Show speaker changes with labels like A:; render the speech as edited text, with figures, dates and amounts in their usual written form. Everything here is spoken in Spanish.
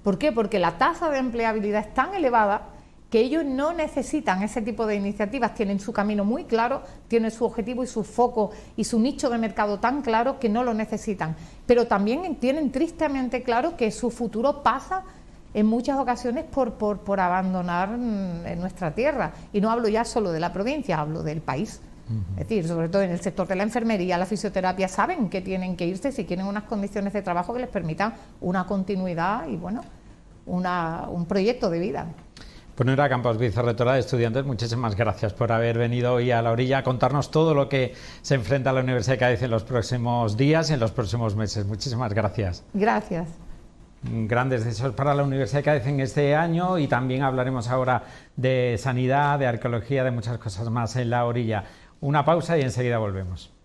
A: ¿Por qué? Porque la tasa de empleabilidad es tan elevada que ellos no necesitan ese tipo de iniciativas, tienen su camino muy claro, tienen su objetivo y su foco y su nicho de mercado tan claro que no lo necesitan. Pero también tienen tristemente claro que su futuro pasa en muchas ocasiones por abandonar nuestra tierra. Y no hablo ya solo de la provincia, hablo del país. Es decir, sobre todo en el sector de la enfermería, la fisioterapia, saben que tienen que irse si quieren unas condiciones de trabajo que les permitan una continuidad y, bueno, un proyecto de vida.
B: Pues Nuria Campos, vicerrectora de Estudiantes, muchísimas gracias por haber venido hoy a La Orilla a contarnos todo lo que se enfrenta a la Universidad de Cádiz en los próximos días y en los próximos meses. Muchísimas gracias.
A: Gracias.
B: Grandes deseos para la Universidad de Cádiz en este año, y también hablaremos ahora de sanidad, de arqueología, de muchas cosas más en La Orilla. Una pausa y enseguida volvemos.